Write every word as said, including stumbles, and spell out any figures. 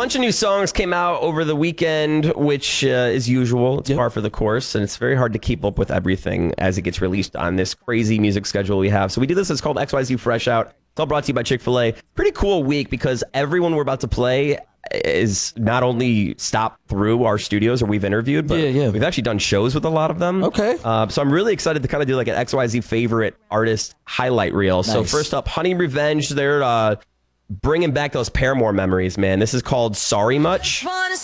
bunch of new songs came out over the weekend, which uh, is usual. It's Yep. par for the course, and it's very hard to keep up with everything as it gets released on this crazy music schedule we have. So we do this. It's called X Y Z Fresh Out. It's all brought to you by Chick-fil-A. Pretty cool week because everyone we're about to play is not only stopped through our studios or we've interviewed, but Yeah, yeah. we've actually done shows with a lot of them. Okay. Uh, so I'm really excited to kind of do like an X Y Z favorite artist highlight reel. So Nice. first up, Honey Revenge. They're uh, bringing back those Paramore memories, man. This is called Sorry Much.